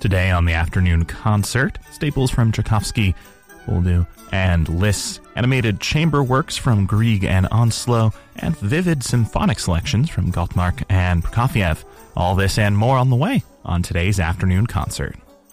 Today on the afternoon concert, staples from Tchaikovsky, Boldu, and Liszt, animated chamber works from Grieg and Onslow, and vivid symphonic selections from Goldmark and Prokofiev. All this and more on the way on today's afternoon concert.